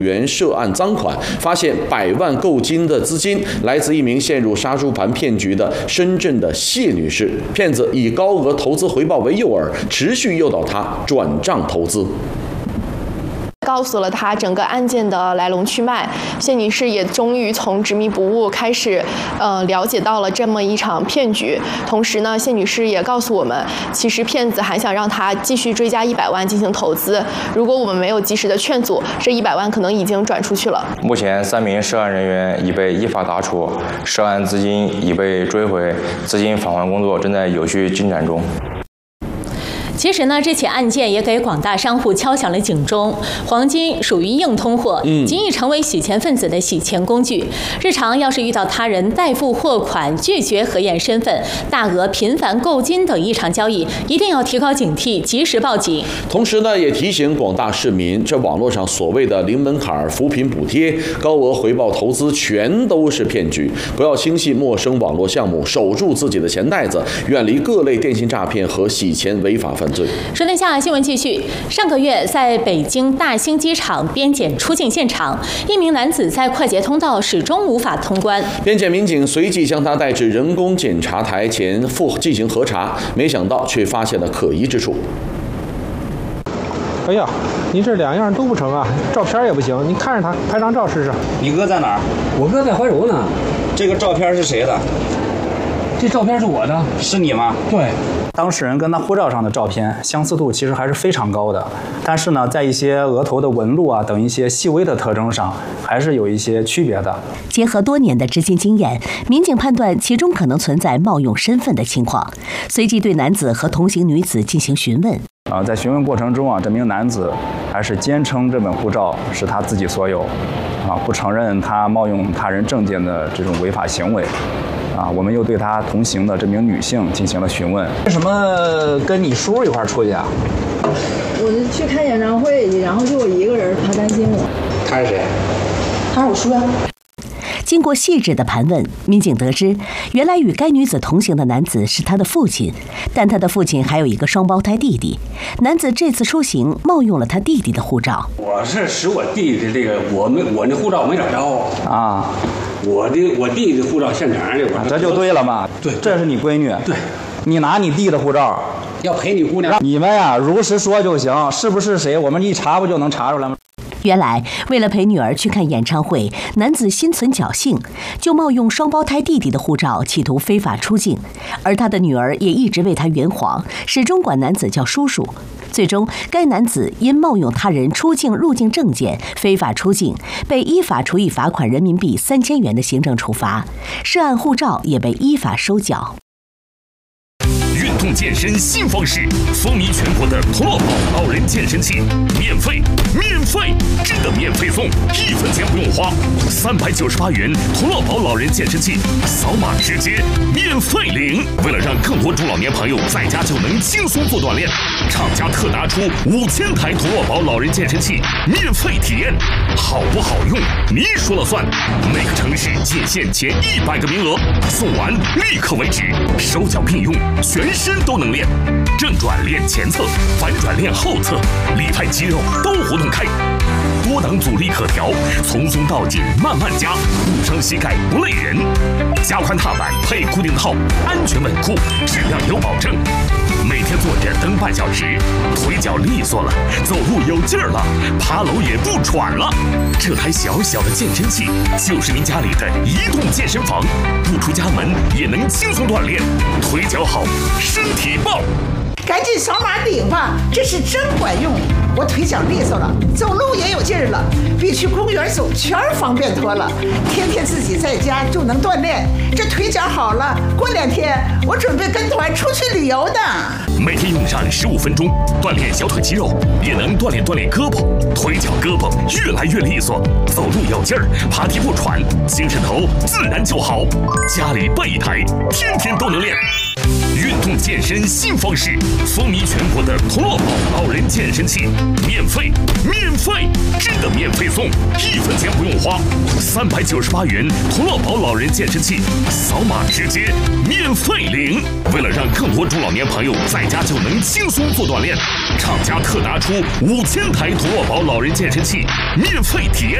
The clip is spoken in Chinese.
元涉案赃款，发现100万购金的资金来自一名陷入杀猪盘骗局的深圳的谢女士。骗子以高额投资回报为诱饵，持续诱导她转账投资。 告诉了他整个案件的来龙去脉，谢女士也终于从执迷不悟开始，了解到了这么一场骗局。同时呢，谢女士也告诉我们，其实骗子还想让她继续追加100万进行投资，如果我们没有及时的劝阻，这100万可能已经转出去了。 目前3名涉案人员已被依法打处，涉案资金已被追回，资金返还工作正在有序进展中。 其实呢，这起案件也给广大商户敲响了警钟。黄金属于硬通货，极易成为洗钱分子的洗钱工具。日常要是遇到他人代付货款、拒绝核验身份、大额频繁购金等异常交易，一定要提高警惕，及时报警。 同时呢，也提醒广大市民，这网络上所谓的零门槛扶贫补贴、高额回报投资，全都是骗局。不要轻信陌生网络项目，守住自己的钱袋子，远离各类电信诈骗和洗钱违法犯罪。 说天下新闻继续。上个月，在北京大兴机场边检出境现场，一名男子在快捷通道始终无法通关， 边检民警随即将他带至人工检查台前进行核查，没想到却发现了可疑之处。 哎呀，你这2样都不成啊，照片也不行，你看着他拍张照试试。 你哥在哪儿？ 我哥在怀柔呢。 这个照片是谁的？ 这照片是我的。 是你吗？ 对。 当事人跟他护照上的照片相似度其实还是非常高的，但是呢，在一些额头的纹路啊等一些细微的特征上，还是有一些区别的。 结合多年的执勤经验，民警判断其中可能存在冒用身份的情况，随即对男子和同行女子进行询问。 在询问过程中啊，这名男子还是坚称这本护照是他自己所有，不承认他冒用他人证件的这种违法行为。我们又对他同行的这名女性进行了询问。 为什么跟你叔一块出去啊？ 我是去看演唱会去，然后就我一个人，他担心我。 他是谁？ 他是我叔啊。 经过细致的盘问，民警得知，原来与该女子同行的男子是她的父亲，但她的父亲还有一个双胞胎弟弟。男子这次出行冒用了他弟弟的护照。 我是使我弟弟这个，我那护照没找着啊。 我弟弟护照现成的， 这就对了嘛。 对， 这是你闺女。 对， 你拿你弟的护照， 要陪你姑娘。 你们呀，如实说就行，是不是谁，我们一查不就能查出来吗？ 原来，为了陪女儿去看演唱会，男子心存侥幸，就冒用双胞胎弟弟的护照，企图非法出境。而他的女儿也一直为他圆谎，始终管男子叫叔叔。最终，该男子因冒用他人出境入境证件，非法出境，被依法处以罚款人民币3000元的行政处罚，涉案护照也被依法收缴。 运动健身新方式，风靡全国的童乐宝老人健身器，免费，真的免费送，1分钱不用花，398元童乐宝老人健身器，扫码直接免费领。为了让更多中老年朋友在家就能轻松做锻炼，厂家特拿出5000台童乐宝老人健身器免费体验，好不好用你说了算。每个城市仅限前100个名额，送完立刻为止，手脚并用，全身都能练，正转练前侧，反转练后侧，里派肌肉都活动开，多档阻力可调，从松到紧慢慢加，不伤膝盖不累人。加宽踏板配固定套，安全稳固，质量有保证。每天坐着蹬半小时，腿脚利索了，走路有劲儿了，爬楼也不喘了。这台小小的健身器就是您家里的移动健身房，不出家门也能轻松锻炼，腿脚好，身体棒。 赶紧扫码领吧，这是真管用！我腿脚利索了，走路也有劲儿了，比去公园走圈方便多了。天天自己在家就能锻炼，这腿脚好了，过2天我准备跟团出去旅游的。 每天用上15分钟，锻炼小腿肌肉，也能锻炼胳膊，腿脚胳膊越来越利索，走路有劲儿，爬梯不喘，精神头自然就好。家里备一台，天天都能练。运动健身新方式，风靡全国的童乐宝老人健身器，免费，真的免费送，1分钱不用花，398元童乐宝老人健身器，扫码直接免费领。为了让更多中老年朋友在家就能轻松做锻炼， 厂家特拿出5000台陀螺宝老人健身器，免费体验。